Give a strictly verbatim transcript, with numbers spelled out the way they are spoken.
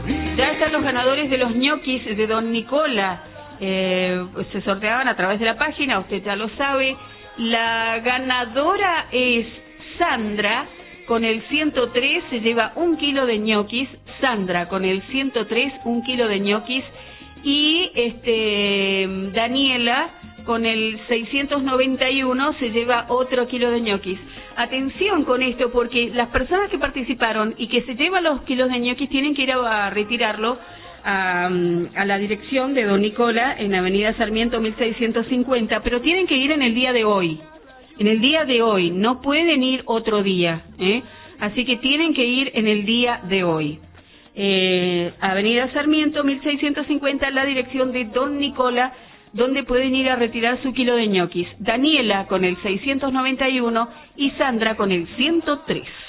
Ya están los ganadores de los ñoquis de Don Nicola. Eh, se sorteaban a través de la página, usted ya lo sabe. La ganadora es Sandra, con el ciento tres se lleva un kilo de ñoquis. Sandra, con el ciento tres, un kilo de ñoquis. Y este Daniela, con el seiscientos noventa y uno, se lleva otro kilo de ñoquis. Atención con esto, porque las personas que participaron y que se llevan los kilos de ñoquis tienen que ir a, a retirarlo a, a la dirección de Don Nicola, en Avenida Sarmiento mil seiscientos cincuenta, pero tienen que ir en el día de hoy. En el día de hoy, no pueden ir otro día, ¿eh? Así que tienen que ir en el día de hoy. Eh, Avenida Sarmiento mil seiscientos cincuenta, la dirección de Don Nicola, donde pueden ir a retirar su kilo de ñoquis. Daniela con el seiscientos noventa y uno y Sandra con el ciento tres.